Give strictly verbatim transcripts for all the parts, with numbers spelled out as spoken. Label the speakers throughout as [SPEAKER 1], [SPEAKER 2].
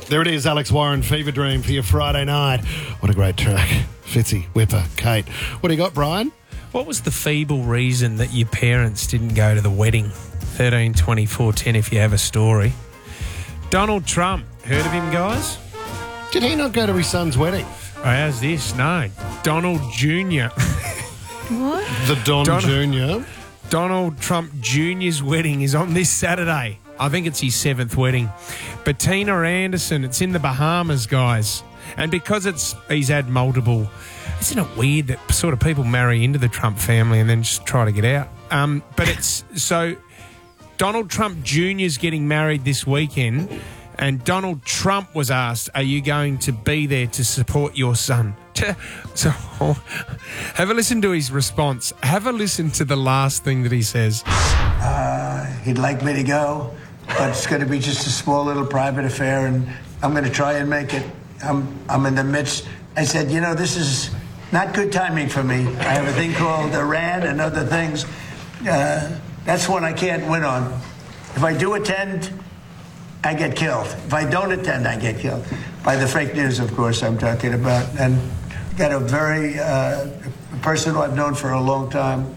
[SPEAKER 1] There it is, Alex Warren, Fever Dream for your Friday night. What a great track. Fitzy, Whipper, Kate. What do you got, Brian?
[SPEAKER 2] What was the feeble reason that your parents didn't go to the wedding? thirteen twenty-four ten if you have a story. Donald Trump. Heard of him, guys?
[SPEAKER 1] Did he not go to his son's wedding?
[SPEAKER 2] Oh, how's this? No. Donald Junior
[SPEAKER 3] What?
[SPEAKER 1] The Don
[SPEAKER 2] Don-
[SPEAKER 1] Junior
[SPEAKER 2] Donald Trump Junior's wedding is on this Saturday. I think it's his seventh wedding. Bettina Anderson, it's in the Bahamas, guys. And because it's he's had multiple, isn't it weird that sort of people marry into the Trump family and then just try to get out? Um, but it's so Donald Trump Junior's getting married this weekend, and Donald Trump was asked, are you going to be there to support your son? So have a listen to his response. Have a listen to the last thing that he says.
[SPEAKER 4] Uh, he'd like me to go, but it's going to be just a small little private affair, and I'm going to try and make it. I'm, I'm in the midst. I said, you know, this is not good timing for me. I have a thing called Iran and other things. Uh, that's one I can't win on. If I do attend, I get killed. If I don't attend, I get killed. By the fake news, of course, I'm talking about. And got a very uh, person who I've known for a long time.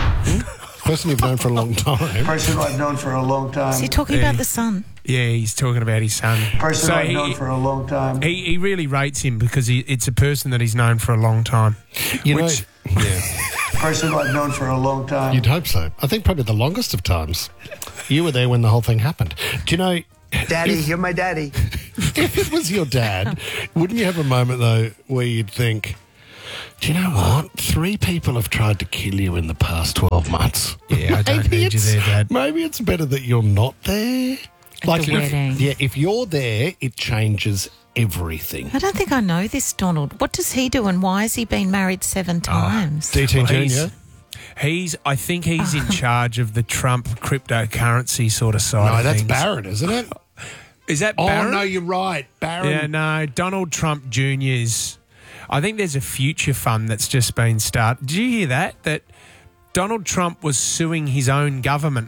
[SPEAKER 1] Person you've known for a long time.
[SPEAKER 4] Person who I've known for a long time.
[SPEAKER 3] Is he talking
[SPEAKER 2] Yeah.
[SPEAKER 3] about the son?
[SPEAKER 2] Yeah, he's talking about his son.
[SPEAKER 4] Person
[SPEAKER 2] So
[SPEAKER 4] I've
[SPEAKER 2] he-
[SPEAKER 4] known for a long time.
[SPEAKER 2] He, he really rates him because he, it's a person that he's known for a long time.
[SPEAKER 1] You
[SPEAKER 2] Which-
[SPEAKER 1] know, yeah,
[SPEAKER 4] Person who I've known for a long time.
[SPEAKER 1] you'd hope so. I think probably the longest of times. You were there when the whole thing happened. Do you know,
[SPEAKER 4] Daddy, you're my daddy.
[SPEAKER 1] if it was your dad, wouldn't you have a moment, though, where you'd think, do you know what? Three people have tried to kill you in the past twelve months.
[SPEAKER 2] Yeah, I don't
[SPEAKER 1] Maybe
[SPEAKER 2] need you
[SPEAKER 1] it's-
[SPEAKER 2] there, Dad.
[SPEAKER 1] Maybe it's better that you're not there.
[SPEAKER 3] At the
[SPEAKER 1] if,
[SPEAKER 3] wedding.
[SPEAKER 1] yeah, if you're there, it changes everything.
[SPEAKER 3] I don't think I know this Donald. What does he do and why has he been married seven times?
[SPEAKER 1] D T
[SPEAKER 2] Well,
[SPEAKER 1] Junior
[SPEAKER 2] he's- He's, I think he's in charge of the Trump cryptocurrency sort of side
[SPEAKER 1] No,
[SPEAKER 2] of
[SPEAKER 1] that's
[SPEAKER 2] things.
[SPEAKER 1] Barrett, isn't it?
[SPEAKER 2] Is that
[SPEAKER 1] Oh,
[SPEAKER 2] Barrett?
[SPEAKER 1] no, you're right. Barrett.
[SPEAKER 2] Yeah, no, Donald Trump Junior's. I think there's a future fund that's just been started. Did you hear that? That Donald Trump was suing his own government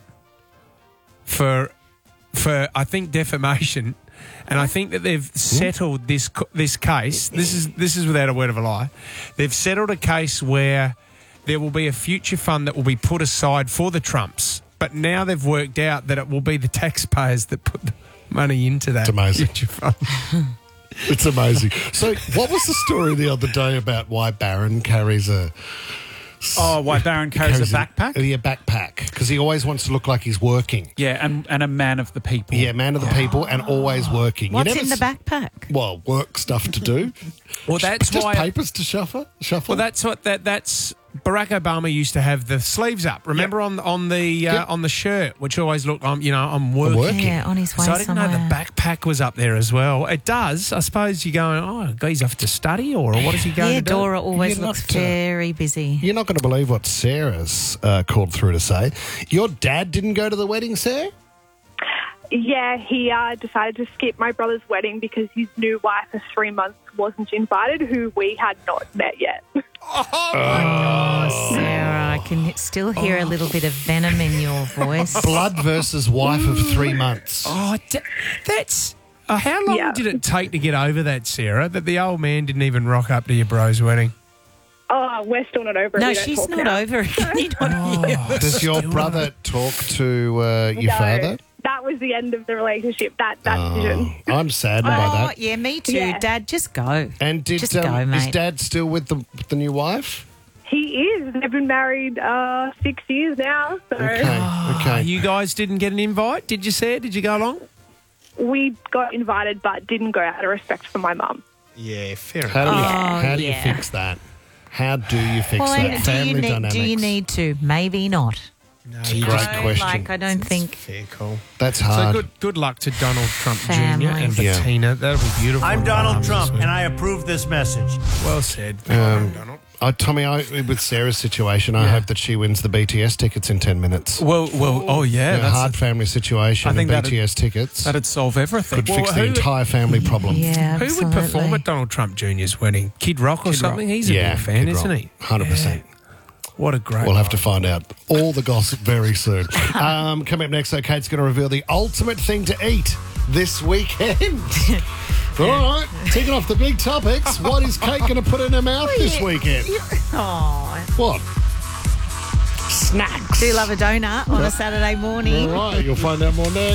[SPEAKER 2] for, for I think, defamation. And I think that they've settled this co- this case. This is this is without a word of a lie. They've settled a case where there will be a future fund that will be put aside for the Trumps. But now they've worked out that it will be the taxpayers that put the money into that
[SPEAKER 1] It's amazing.
[SPEAKER 2] future fund.
[SPEAKER 1] It's amazing. So, what was the story the other day about why Barron carries a
[SPEAKER 5] Oh, why Barron carries, a backpack?
[SPEAKER 1] Yeah, backpack, because he always wants to look like he's working.
[SPEAKER 5] Yeah, and, and a man of the people.
[SPEAKER 1] Yeah, man of the people, and always working. You
[SPEAKER 3] What's
[SPEAKER 1] never
[SPEAKER 3] in the
[SPEAKER 1] s-
[SPEAKER 3] backpack?
[SPEAKER 1] Well, work stuff to do.
[SPEAKER 2] Well, that's
[SPEAKER 1] just
[SPEAKER 2] why.
[SPEAKER 1] papers to shuffle. Shuffle.
[SPEAKER 2] Well, that's what that that's. Barack Obama used to have the sleeves up. Remember on on the uh,
[SPEAKER 1] Yep.
[SPEAKER 2] on the shirt, which always looked, I'm you know, I'm working.
[SPEAKER 1] working.
[SPEAKER 3] Yeah, on his way
[SPEAKER 2] So I didn't
[SPEAKER 3] somewhere.
[SPEAKER 2] know the backpack was up there as well. It does. I suppose you're going, oh, he's off to study, or what is he going
[SPEAKER 3] Yeah,
[SPEAKER 2] to do?
[SPEAKER 3] Dora always
[SPEAKER 1] You're
[SPEAKER 3] looks
[SPEAKER 1] not, uh,
[SPEAKER 3] very busy.
[SPEAKER 1] You're not going to believe what Sarah's uh, called through to say. Your dad didn't go to the wedding, Sarah?
[SPEAKER 6] Yeah, he uh, decided to skip my brother's wedding because his new wife of three months wasn't invited, who we had not met yet.
[SPEAKER 3] Oh, Sarah, I can still hear a little bit of venom in your voice.
[SPEAKER 1] Blood versus wife of three months.
[SPEAKER 2] Oh, d- that's. Uh, how long
[SPEAKER 6] Yeah.
[SPEAKER 2] did it take to get over that, Sarah? That the old man didn't even rock up to your bro's wedding?
[SPEAKER 6] Oh, we're still not over it.
[SPEAKER 3] No,
[SPEAKER 6] We don't
[SPEAKER 3] she's
[SPEAKER 6] talk
[SPEAKER 3] not
[SPEAKER 6] now.
[SPEAKER 3] over it. Can you not hear?
[SPEAKER 1] Does your brother talk to uh, your
[SPEAKER 6] No,
[SPEAKER 1] father?
[SPEAKER 6] that was the end of the relationship, that, that
[SPEAKER 1] Oh,
[SPEAKER 6] decision.
[SPEAKER 1] I'm saddened by
[SPEAKER 3] Oh,
[SPEAKER 1] that.
[SPEAKER 3] yeah, me too.
[SPEAKER 6] Yeah.
[SPEAKER 3] Dad, just go.
[SPEAKER 1] And did
[SPEAKER 3] Just
[SPEAKER 1] um,
[SPEAKER 3] go,
[SPEAKER 1] is
[SPEAKER 3] mate.
[SPEAKER 1] Dad still with the with the new wife?
[SPEAKER 6] He is. They've been married uh, six years now. So
[SPEAKER 1] Okay,
[SPEAKER 2] Oh,
[SPEAKER 1] okay.
[SPEAKER 2] you guys didn't get an invite? Did you see it? Did you go along?
[SPEAKER 6] we got invited but didn't go out of respect for my mum.
[SPEAKER 2] Yeah, fair enough.
[SPEAKER 1] How do you,
[SPEAKER 3] Oh,
[SPEAKER 1] how do you
[SPEAKER 3] yeah.
[SPEAKER 1] fix that? How do you fix
[SPEAKER 3] Well,
[SPEAKER 1] that?
[SPEAKER 3] and do
[SPEAKER 1] Family
[SPEAKER 3] you, need,
[SPEAKER 1] dynamics.
[SPEAKER 3] do you need to? Maybe not.
[SPEAKER 2] No,
[SPEAKER 1] It's a
[SPEAKER 2] you
[SPEAKER 1] great
[SPEAKER 2] just-
[SPEAKER 3] No,
[SPEAKER 1] question.
[SPEAKER 3] Like, I don't think.
[SPEAKER 2] Fair call.
[SPEAKER 1] That's
[SPEAKER 2] So
[SPEAKER 1] hard.
[SPEAKER 2] good good luck to Donald Trump
[SPEAKER 3] Family.
[SPEAKER 2] Junior and
[SPEAKER 1] Yeah.
[SPEAKER 2] Bettina. That'll be beautiful.
[SPEAKER 7] I'm
[SPEAKER 2] in
[SPEAKER 7] Donald
[SPEAKER 2] Bahamas
[SPEAKER 7] Trump,
[SPEAKER 2] this week.
[SPEAKER 7] and I approve this message.
[SPEAKER 2] Well said.
[SPEAKER 1] Um,
[SPEAKER 2] Donald.
[SPEAKER 1] Oh, Tommy, I, with Sarah's situation, I hope that she wins the B T S tickets in ten minutes.
[SPEAKER 2] Well, well, oh yeah,
[SPEAKER 1] Yeah,
[SPEAKER 2] that's
[SPEAKER 1] hard family situation
[SPEAKER 2] I think
[SPEAKER 1] and
[SPEAKER 2] that'd-
[SPEAKER 1] B T S tickets
[SPEAKER 2] that'd solve everything.
[SPEAKER 1] could fix
[SPEAKER 2] Well,
[SPEAKER 1] the
[SPEAKER 2] who-
[SPEAKER 1] entire family problem.
[SPEAKER 3] Yeah,
[SPEAKER 2] Who would perform
[SPEAKER 3] absolutely.
[SPEAKER 2] at Donald Trump Junior's wedding? Kid Rock or
[SPEAKER 1] Kid
[SPEAKER 2] something?
[SPEAKER 1] Rock.
[SPEAKER 2] He's a
[SPEAKER 1] yeah,
[SPEAKER 2] big fan,
[SPEAKER 1] Kid
[SPEAKER 2] isn't
[SPEAKER 1] Rock.
[SPEAKER 2] he?
[SPEAKER 1] one hundred percent.
[SPEAKER 2] What a great.
[SPEAKER 1] We'll have to
[SPEAKER 2] night.
[SPEAKER 1] find out all the gossip very soon. um, coming up next, so Kate's going to reveal the ultimate thing to eat this weekend. All right, taking off the big topics. What is Kate going to put in her mouth this weekend?
[SPEAKER 3] Oh,
[SPEAKER 1] What? Snacks.
[SPEAKER 3] do you love a donut on a Saturday morning?
[SPEAKER 1] All right, you'll find out more now.